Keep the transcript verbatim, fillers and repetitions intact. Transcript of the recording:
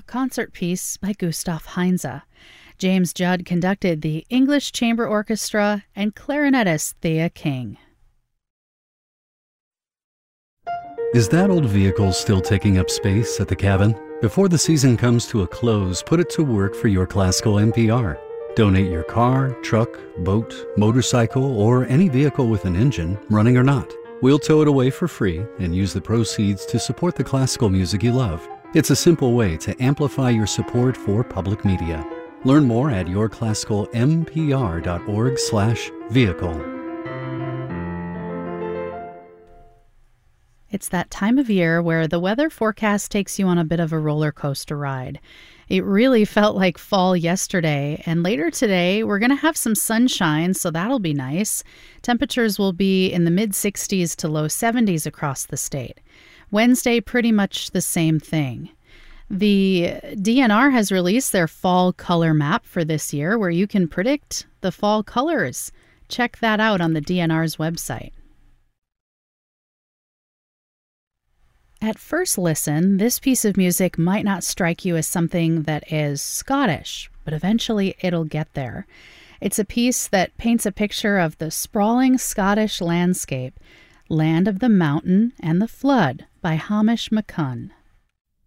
concert piece by Gustav Heinze. James Judd conducted the English Chamber Orchestra and clarinetist Thea King. Is that old vehicle still taking up space at the cabin? Before the season comes to a close, put it to work for your classical N P R. Donate your car, truck, boat, motorcycle, or any vehicle with an engine, running or not. We'll tow it away for free and use the proceeds to support the classical music you love. It's a simple way to amplify your support for public media. Learn more at your classical m p r dot org slash vehicle. It's that time of year where the weather forecast takes you on a bit of a roller coaster ride. It really felt like fall yesterday, and later today we're going to have some sunshine, so that'll be nice. Temperatures will be in the mid sixties to low seventies across the state. Wednesday, pretty much the same thing. The D N R has released their fall color map for this year, where you can predict the fall colors. Check that out on the D N R's website. At first listen, this piece of music might not strike you as something that is Scottish, but eventually it'll get there. It's a piece that paints a picture of the sprawling Scottish landscape, Land of the Mountain and the Flood by Hamish McCunn.